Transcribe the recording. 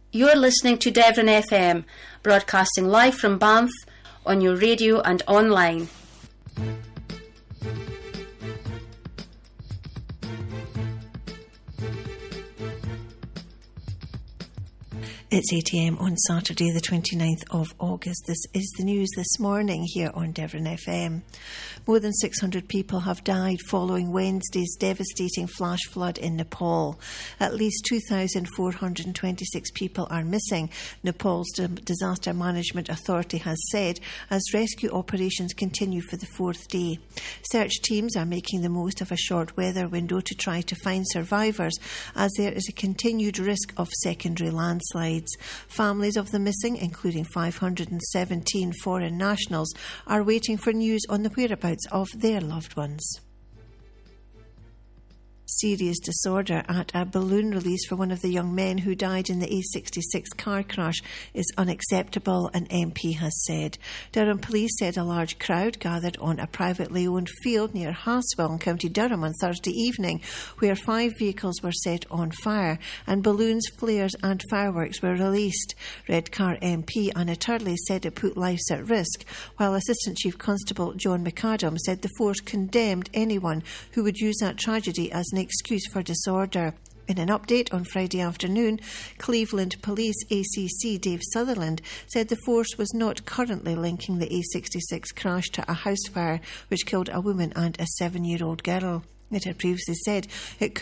You're listening to Devon FM, broadcasting live from Banff on your radio and online. It's 8 a.m. on Saturday the 29th of August. This is the news this morning here on Devon FM. More than 600 people have died following Wednesday's devastating flash flood in Nepal. At least 2,426 people are missing, Nepal's Disaster Management Authority has said, as rescue operations continue for the fourth day. Search teams are making the most of a short weather window to try to find survivors, as there is a continued risk of secondary landslides. Families of the missing, including 517 foreign nationals, are waiting for news on the whereabouts of their loved ones. Serious disorder at a balloon release for one of the young men who died in the A66 car crash is unacceptable, an MP has said. Durham Police said a large crowd gathered on a privately owned field near Hasswell in County Durham on Thursday evening, where 5 vehicles were set on fire and balloons, flares and fireworks were released. Redcar MP Anna Turley said it put lives at risk, while Assistant Chief Constable John McAdam said the force condemned anyone who would use that tragedy as an excuse for disorder. In an update on Friday afternoon, Cleveland Police ACC Dave Sutherland said the force was not currently linking the A66 crash to a house fire which killed a woman and a 7-year-old girl. It had previously said it